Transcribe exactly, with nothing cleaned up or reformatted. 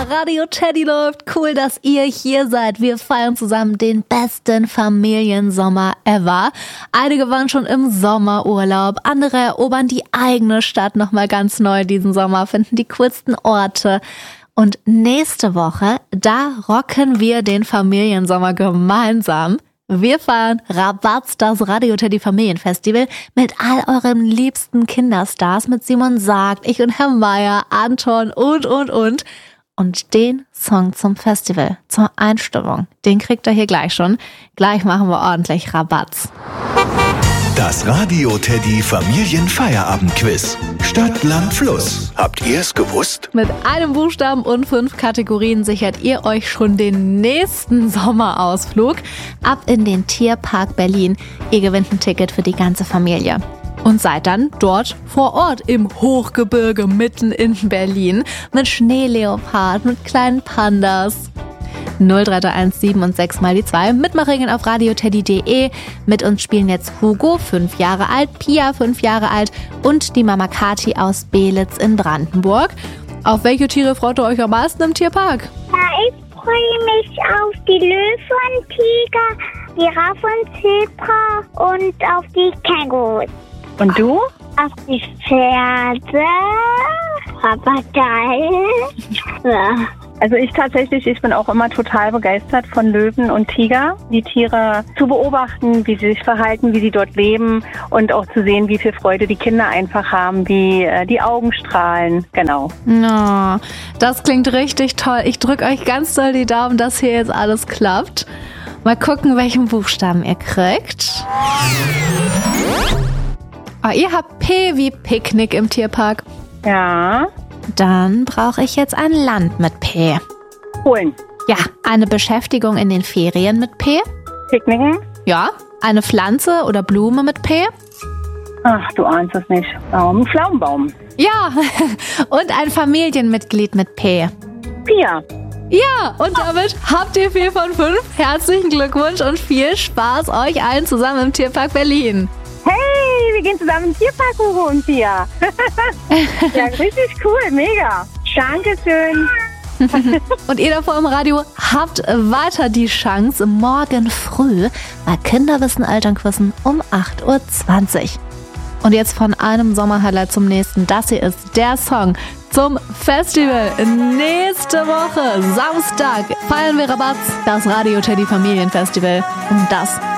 Radio Teddy läuft. Cool, dass ihr hier seid. Wir feiern zusammen den besten Familiensommer ever. Einige waren schon im Sommerurlaub, andere erobern die eigene Stadt nochmal ganz neu diesen Sommer, finden die coolsten Orte. Und nächste Woche, da rocken wir den Familiensommer gemeinsam. Wir feiern Rabatz, das Radio Teddy Familienfestival mit all euren liebsten Kinderstars, mit Simon Sagt, ich und Herr Meier, Anton und, und, und. Und den Song zum Festival, zur Einstimmung, den kriegt ihr hier gleich schon. Gleich machen wir ordentlich Rabatz. Das Radio Teddy Familienfeierabendquiz. Stadt, Land, Fluss. Habt ihr es gewusst? Mit einem Buchstaben und fünf Kategorien sichert ihr euch schon den nächsten Sommerausflug ab in den Tierpark Berlin. Ihr gewinnt ein Ticket für die ganze Familie. Und seid dann dort vor Ort im Hochgebirge mitten in Berlin mit Schneeleopard, mit kleinen Pandas. null drei drei eins sieben und sechs mal die zwei. Mitmachregeln auf radioteddy punkt de. Mit uns spielen jetzt Hugo, fünf Jahre alt, Pia, fünf Jahre alt und die Mama Kathi aus Belitz in Brandenburg. Auf welche Tiere freut ihr euch am meisten im Tierpark? Ja, ich freue mich auf die Löwen, Tiger, Giraffen, Zebra und auf die Kängurus. Und du? Auf die Pferde, Papagei. Ja. Also ich tatsächlich, ich bin auch immer total begeistert von Löwen und Tiger. Die Tiere zu beobachten, wie sie sich verhalten, wie sie dort leben und auch zu sehen, wie viel Freude die Kinder einfach haben, wie äh, die Augen strahlen. Genau. Oh, das klingt richtig toll. Ich drücke euch ganz doll die Daumen, dass hier jetzt alles klappt. Mal gucken, welchen Buchstaben ihr kriegt. Oh, ihr habt P wie Picknick im Tierpark. Ja. Dann brauche ich jetzt ein Land mit P. Polen. Ja, eine Beschäftigung in den Ferien mit P. Picknicken. Ja, eine Pflanze oder Blume mit P. Ach, du ahnst es nicht. Baum, Pflaumenbaum. Ja, und ein Familienmitglied mit P. Pia. Ja, und damit habt ihr vier von fünf. Herzlichen Glückwunsch und viel Spaß euch allen zusammen im Tierpark Berlin. Hey, wir gehen zusammen im Tierpark, Hugo und Pia. Ja, richtig cool, mega. Dankeschön. Und ihr da vor im Radio habt weiter die Chance morgen früh bei Kinderwissen Elternquissen um acht Uhr zwanzig. Und jetzt von einem Sommerhighlight zum nächsten. Das hier ist der Song zum Festival. Nächste Woche, Samstag, feiern wir Rabatz, das Radio Teddy Familienfestival. Und das